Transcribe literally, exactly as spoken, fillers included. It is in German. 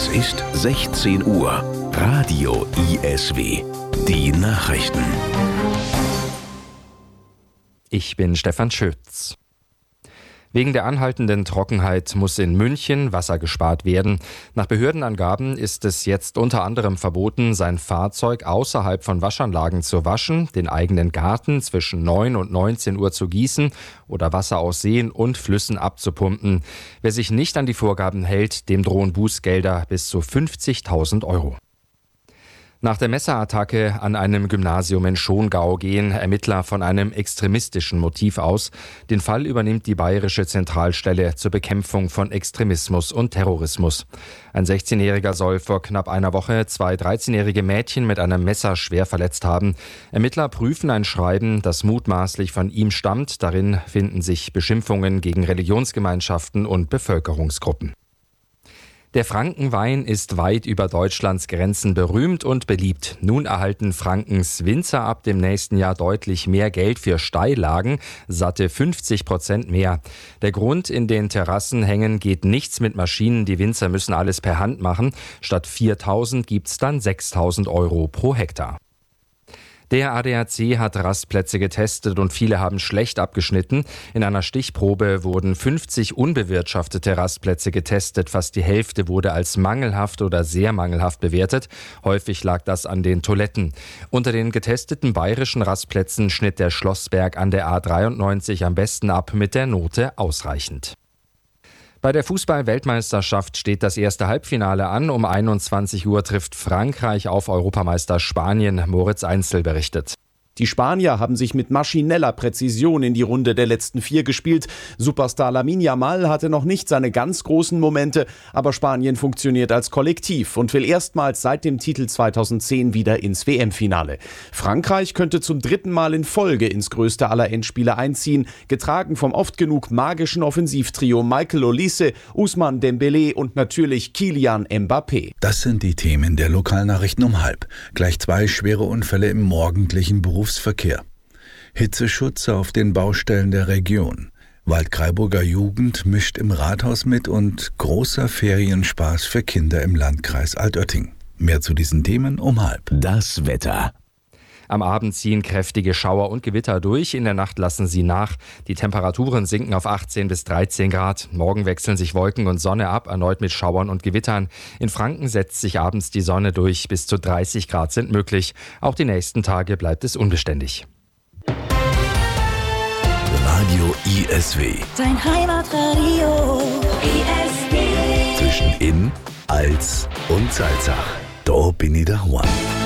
Es ist sechzehn Uhr. Radio I S W. Die Nachrichten. Ich bin Stefan Schütz. Wegen der anhaltenden Trockenheit muss in München Wasser gespart werden. Nach Behördenangaben ist es jetzt unter anderem verboten, sein Fahrzeug außerhalb von Waschanlagen zu waschen, den eigenen Garten zwischen neun und neunzehn Uhr zu gießen oder Wasser aus Seen und Flüssen abzupumpen. Wer sich nicht an die Vorgaben hält, dem drohen Bußgelder bis zu fünfzigtausend Euro. Nach der Messerattacke an einem Gymnasium in Schongau gehen Ermittler von einem extremistischen Motiv aus. Den Fall übernimmt die Bayerische Zentralstelle zur Bekämpfung von Extremismus und Terrorismus. Ein sechzehnjähriger soll vor knapp einer Woche zwei dreizehnjährige Mädchen mit einem Messer schwer verletzt haben. Ermittler prüfen ein Schreiben, das mutmaßlich von ihm stammt. Darin finden sich Beschimpfungen gegen Religionsgemeinschaften und Bevölkerungsgruppen. Der Frankenwein ist weit über Deutschlands Grenzen berühmt und beliebt. Nun erhalten Frankens Winzer ab dem nächsten Jahr deutlich mehr Geld für Steillagen, satte fünfzig Prozent mehr. Der Grund: in den Terrassenhängen geht nichts mit Maschinen, die Winzer müssen alles per Hand machen. Statt viertausend gibt's dann sechstausend Euro pro Hektar. Der A D A C hat Rastplätze getestet und viele haben schlecht abgeschnitten. In einer Stichprobe wurden fünfzig unbewirtschaftete Rastplätze getestet. Fast die Hälfte wurde als mangelhaft oder sehr mangelhaft bewertet. Häufig lag das an den Toiletten. Unter den getesteten bayerischen Rastplätzen schnitt der Schlossberg an der A dreiundneunzig am besten ab mit der Note ausreichend. Bei der Fußball-Weltmeisterschaft steht das erste Halbfinale an. Um einundzwanzig Uhr trifft Frankreich auf Europameister Spanien. Moritz Einzel berichtet. Die Spanier haben sich mit maschineller Präzision in die Runde der letzten vier gespielt. Superstar Lamine Yamal hatte noch nicht seine ganz großen Momente, aber Spanien funktioniert als Kollektiv und will erstmals seit dem Titel zweitausendzehn wieder ins W M-Finale. Frankreich könnte zum dritten Mal in Folge ins größte aller Endspiele einziehen, getragen vom oft genug magischen Offensivtrio Michael Olise, Ousmane Dembélé und natürlich Kylian Mbappé. Das sind die Themen der Lokalnachrichten um halb. Gleich zwei schwere Unfälle im morgendlichen Beruf. Verkehr. Hitzeschutz auf den Baustellen der Region. Waldkraiburger Jugend mischt im Rathaus mit und großer Ferienspaß für Kinder im Landkreis Altötting. Mehr zu diesen Themen um halb. Das Wetter. Am Abend ziehen kräftige Schauer und Gewitter durch. In der Nacht lassen sie nach. Die Temperaturen sinken auf achtzehn bis dreizehn Grad. Morgen wechseln sich Wolken und Sonne ab, erneut mit Schauern und Gewittern. In Franken setzt sich abends die Sonne durch. Bis zu dreißig Grad sind möglich. Auch die nächsten Tage bleibt es unbeständig. Radio I S W. Dein Heimatradio I S W. Zwischen Inn, Als und Salzach. Da bin ich daheim.